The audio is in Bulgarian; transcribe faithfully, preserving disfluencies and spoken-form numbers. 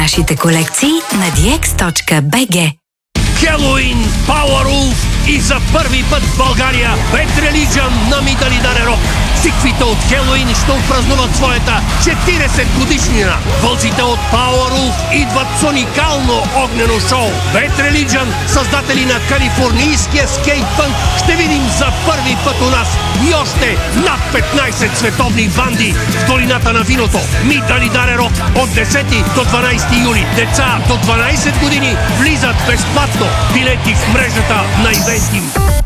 нашите колекции на ди екс точка би джи. Хелоуин, Power Wolf и за първи път в България Bad Religion на Ми Дали Даре Рок. Сиквите от Хелоуин ще отпразнуват своята четиридесет годишнина. Вълците от Power Wolf идват с уникално огнено шоу. Bad Religion, създатели на калифорнийския скейтпънк, ще видим за първи път у нас и още над петнайсет световни банди в долината на виното. Ми Дали Даре Рок от десети до дванайсети юли. Деца до дванайсет години влизат безплатно. Билети в мрежата на Ивентим.